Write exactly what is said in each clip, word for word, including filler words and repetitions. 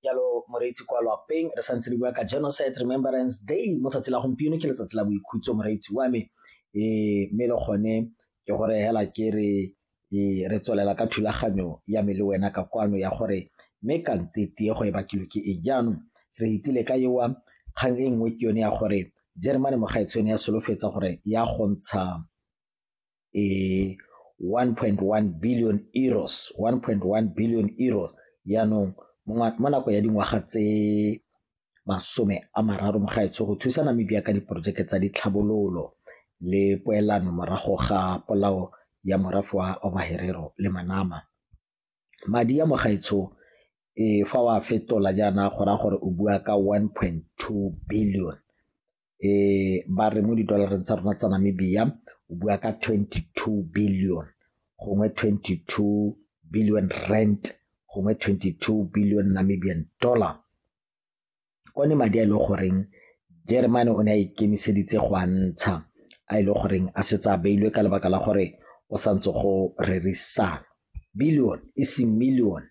jalo moreetsi kwa lapeng re santse re bua ka Genocide Remembrance Day mo tsatsi la gompieno ke letsatsi la boikhutso moreetsi wa me eh me le gone ke gore hela ke re re tswelela ka thulaganyo ya me le wena ka kwano ya gore me ka ntete go e bakilwe ke e jaanong re itile ka yewa kgang e nngwe ke yone ya gore Germany mo gaetsone ya solofetsa gore ya gontsha eh one point one billion euros one point one billion euros yaanong mo nako ya dingwaga tse masome a mararo mo gaetso go thusa Namibia ka diporojeke tsa ditlhabololo le poelano morago ga polao ya morafe wa Ovaherero le Manama. Madi ya mo gaetso e fa wa fetola jana go ra gore o bua ka one point two billion eh ba re mo di dollar tsa rona tsa Namibia o bua ka twenty-two billion gongwe twenty-two billion rand gongwe twenty-two billion Namibian dollar. Kone madi a ile goreng Germany o ne a ikemiseditse go antsha a ile goreng a setsa beilwe ka lebaka la gore o santse go rerisana billion is million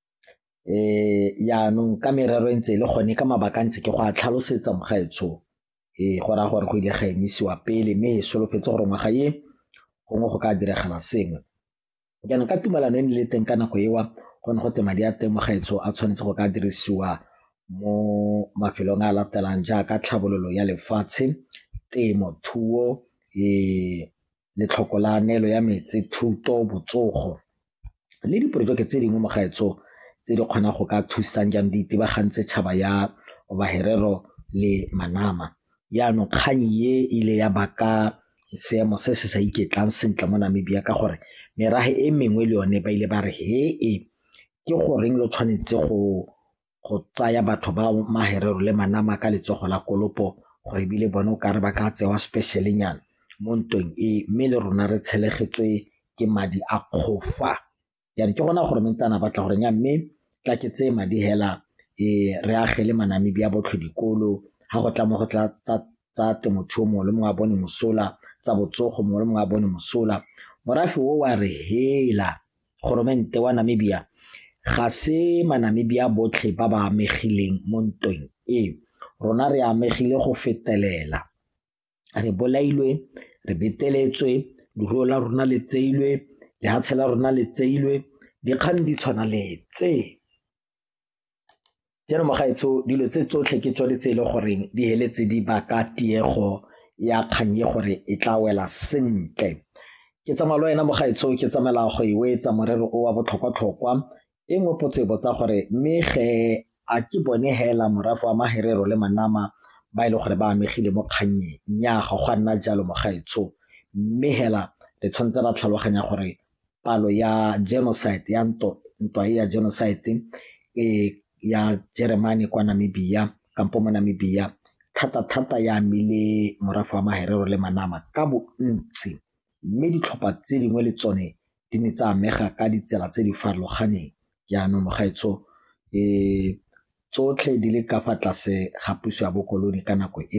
eh ya no ka merero ntse le gone ka mabaka ntse ke go a tlhalosetsa mo gaetsho eh go ra gore go ile ga emisiwa pele me solofetse gore ngwaga ye gongwe go ka diregala sengwe kana ka tumalano e le teng ka nako ewa go ne go te madi a teng mo gaetso a tshwanetse go ka dirisiwa mo mafelong a latelang jaaka tlhabololo ya lefatshe temo thuo e le tlhokolanelo ya metsi thuto botsogo le diporojeke tse dingwe mo gaetso tse di kgona go ka thusang jang di tibagantse tšhaba ya Ovaherero le Manama. Yaanong kgang ye ile ya baka seemo se se sa iketlang sentle mo Namibia ka gore merahe e mengwe le yone ba ile ba re he e ke goreng lo tshwanetse go go tsaya batho ba Maherero le Manama ka letsogo la kolopo gore bile bone o ka re ba ka tsewa special nyana mo ntong e mme le rona re tshelegetswe ke madi a khofa ya ke gona gore mentana batla gore nya mme tla ke tse madi hela e re agele Manamibia botlho dikolo ha go tla mo go tla tsa temothuo mo le mo a bone mosola tsa botsogo mo le mo a bone mosola morafe wo wa re hela goromente wa Namibia ga se Manamibia botlhe ba ba amegileng mo ntong e rona re amegile go fetelela re bolailwe re beteletswe diruo la rona le tseilwe le hatshela rona le tseilwe dikgang di tshwana le tse jeno magaetso dilo tse tsotlhe ke tsone tse ile goreng di heletse di baka tiego ya kganye gore e tla wela sentle ke tsamalo ena mogaetso ke tsamela go iwetsa morero o wa botlhokwa-tlhokwa e ngwe potse botsa gore mme ge a ke bone hela morafe wa Maherero le Manama ba ile gore ba amegile mo kganye nya ga go nna jalo mogaetso mme hela le tshwantse ra tlhaloganya gore palo ya genocide ya nto ntwa ya genocide e ya Germany kwa Namibia kampo mo Namibia thata thata ya mile morafe wa Maherero le Manama ka bontsi mme ditlhopha tse dingwe le tsone di ne tsa amega ka ditsela tse di farologaneng ya no mogaetso e tsotlhe di le ka fa tlase ga puso ya bokoloni ka nako e